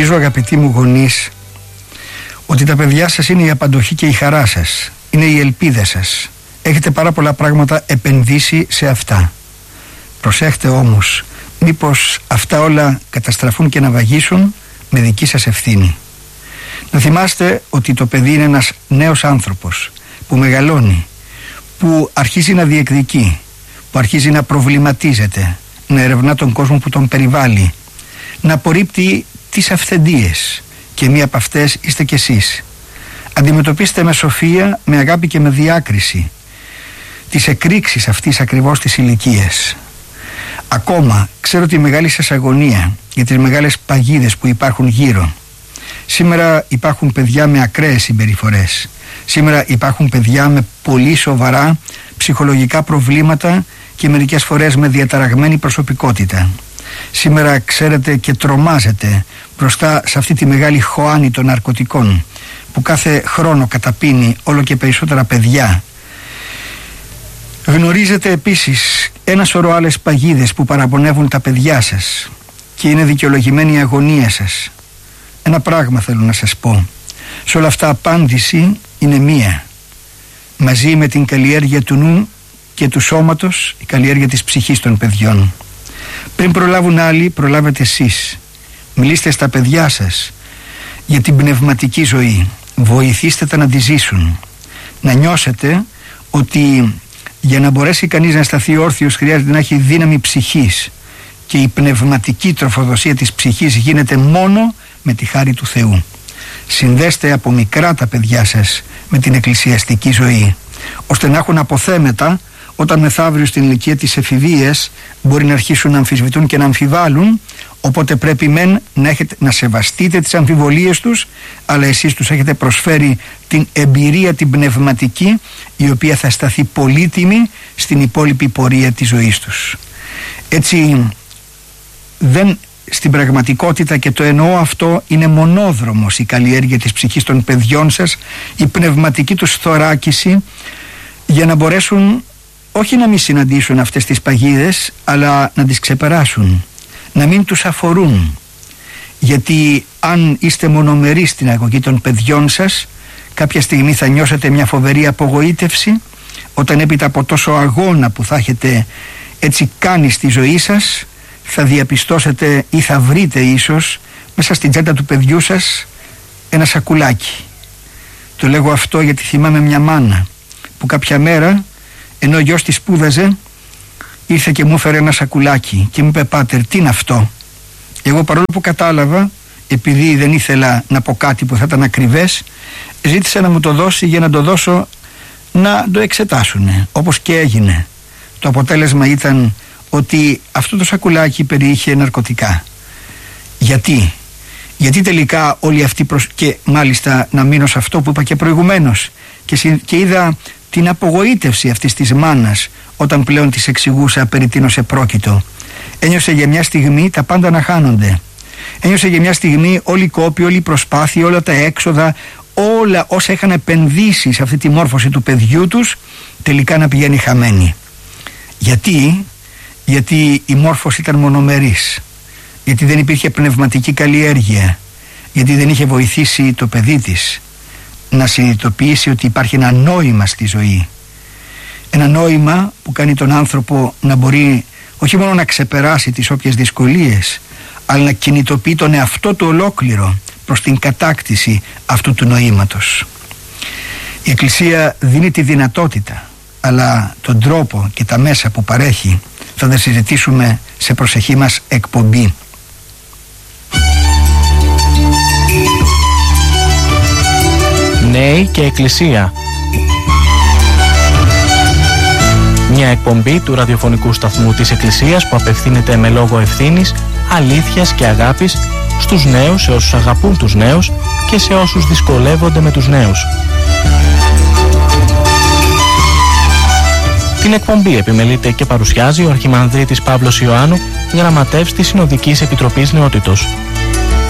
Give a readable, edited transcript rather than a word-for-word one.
Νομίζω, αγαπητοί μου γονείς, ότι τα παιδιά σας είναι η απαντοχή και η χαρά σας. Είναι η ελπίδα σας. Έχετε πάρα πολλά πράγματα επενδύσει σε αυτά. Προσέχτε όμως, μήπως αυτά όλα καταστραφούν και να βαγίσουν με δική σας ευθύνη. Να θυμάστε ότι το παιδί είναι ένας νέος άνθρωπος που μεγαλώνει, που αρχίζει να διεκδικεί, που αρχίζει να προβληματίζεται, να ερευνά τον κόσμο που τον περιβάλλει, να απορρίπτει τις αυθεντίες, και μία από αυτές είστε κι εσείς. Αντιμετωπίστε με σοφία, με αγάπη και με διάκριση τις εκρήξεις αυτής ακριβώς της ηλικίας. Ακόμα ξέρω τη μεγάλη σας αγωνία για τις μεγάλες παγίδες που υπάρχουν γύρω. Σήμερα υπάρχουν παιδιά με ακραίες συμπεριφορές. Σήμερα υπάρχουν παιδιά με πολύ σοβαρά ψυχολογικά προβλήματα και μερικές φορές με διαταραγμένη προσωπικότητα. Σήμερα ξέρετε και τρομάζετε μπροστά σε αυτή τη μεγάλη χωάνη των ναρκωτικών που κάθε χρόνο καταπίνει όλο και περισσότερα παιδιά. Γνωρίζετε επίσης ένα σωρό άλλες παγίδες που παραπονεύουν τα παιδιά σας και είναι δικαιολογημένη η αγωνία σας. Ένα πράγμα θέλω να σας πω. Σε όλα αυτά απάντηση είναι μία. Μαζί με την καλλιέργεια του νου και του σώματος, η καλλιέργεια της ψυχής των παιδιών. Πριν προλάβουν άλλοι, προλάβετε εσείς. Μιλήστε στα παιδιά σας για την πνευματική ζωή. Βοηθήστε τα να τη ζήσουν. Να νιώσετε ότι για να μπορέσει κανείς να σταθεί όρθιος χρειάζεται να έχει δύναμη ψυχής, και η πνευματική τροφοδοσία της ψυχής γίνεται μόνο με τη χάρη του Θεού. Συνδέστε από μικρά τα παιδιά σας με την εκκλησιαστική ζωή, ώστε να έχουν αποθέμετα όταν μεθαύριο στην ηλικία της εφηβείας μπορεί να αρχίσουν να αμφισβητούν και να αμφιβάλλουν. Οπότε πρέπει μεν να σεβαστείτε τις αμφιβολίες τους, αλλά εσείς τους έχετε προσφέρει την εμπειρία την πνευματική, η οποία θα σταθεί πολύτιμη στην υπόλοιπη πορεία της ζωής τους. Έτσι στην πραγματικότητα, και το εννοώ αυτό, είναι μονόδρομος η καλλιέργεια της ψυχής των παιδιών σας, η πνευματική τους θωράκιση, για να μπορέσουν όχι να μην συναντήσουν αυτές τις παγίδες, αλλά να τις ξεπεράσουν, να μην τους αφορούν. Γιατί αν είστε μονομερείς στην αγωγή των παιδιών σας, κάποια στιγμή θα νιώσετε μια φοβερή απογοήτευση, όταν έπειτα από τόσο αγώνα που θα έχετε έτσι κάνει στη ζωή σας, θα διαπιστώσετε ή θα βρείτε ίσως μέσα στην τσάντα του παιδιού σας ένα σακουλάκι. Το λέγω αυτό γιατί θυμάμαι μια μάνα που κάποια μέρα, ενώ ο γιος της σπούδαζε, ήρθε και μου έφερε ένα σακουλάκι και μου είπε: «Πάτερ, τι είναι αυτό?» Εγώ, παρόλο που κατάλαβα, επειδή δεν ήθελα να πω κάτι που θα ήταν ακριβές, ζήτησα να μου το δώσει για να το δώσω να το εξετάσουνε, όπως και έγινε. Το αποτέλεσμα ήταν ότι αυτό το σακουλάκι περιείχε ναρκωτικά. Γιατί τελικά όλοι αυτοί και μάλιστα να μείνω σε αυτό που είπα και προηγουμένως, και είδα την απογοήτευση αυτής της μάνας όταν πλέον της εξηγούσα περί τίνος επρόκειτο. Ένιωσε για μια στιγμή τα πάντα να χάνονται. Ένιωσε για μια στιγμή όλη η κόπη, όλη η προσπάθεια, όλα τα έξοδα, όλα όσα είχαν επενδύσει σε αυτή τη μόρφωση του παιδιού τους, τελικά να πηγαίνει χαμένη. Γιατί η μόρφωση ήταν μονομερής, γιατί δεν υπήρχε πνευματική καλλιέργεια, γιατί δεν είχε βοηθήσει το παιδί της να συνειδητοποιήσει ότι υπάρχει ένα νόημα στη ζωή. Ένα νόημα που κάνει τον άνθρωπο να μπορεί όχι μόνο να ξεπεράσει τις όποιες δυσκολίες, αλλά να κινητοποιεί τον εαυτό του ολόκληρο προς την κατάκτηση αυτού του νοήματος. Η Εκκλησία δίνει τη δυνατότητα, αλλά τον τρόπο και τα μέσα που παρέχει θα τα συζητήσουμε σε προσεχή μας εκπομπή. Νέοι και Εκκλησία. Μια εκπομπή του ραδιοφωνικού σταθμού της Εκκλησίας που απευθύνεται με λόγο ευθύνης, αλήθειας και αγάπης στους νέους, σε όσους αγαπούν τους νέους και σε όσους δυσκολεύονται με τους νέους. Την εκπομπή επιμελείται και παρουσιάζει ο Αρχιμανδρίτης Παύλος Ιωάννου, γραμματεύς της Συνοδικής Επιτροπής Νεότητος.